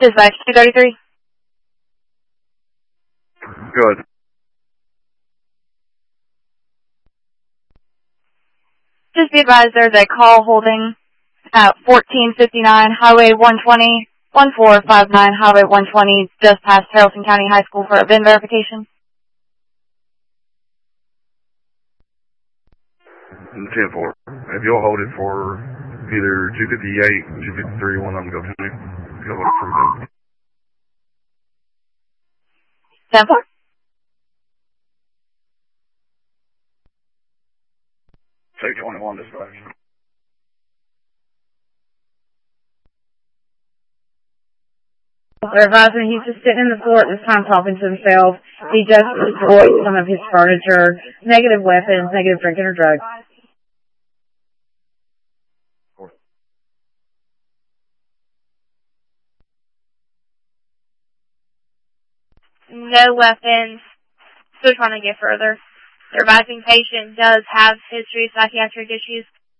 Dispatch 233. Good. Just be advised there's a call holding at 1459 Highway 120, 1459 Highway 120, just past Haralson County High School for a VIN verification. 10-4. If you'll hold it for either 258, 253, one of them go to me. Go look for them. 10-4. Take 21 dispatch. They're advising he's just sitting in the floor at this time talking to himself. He just destroyed some of his furniture, negative weapons, negative drinking or drugs. No weapons. Still trying to get further. The advising patient does have history of psychiatric issues.